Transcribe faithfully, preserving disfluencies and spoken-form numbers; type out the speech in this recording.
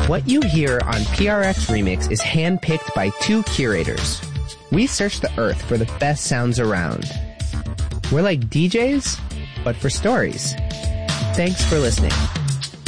What you hear on P R X Remix is handpicked by two curators. We search the earth for the best sounds around. We're like D Js, but for stories. Thanks for listening.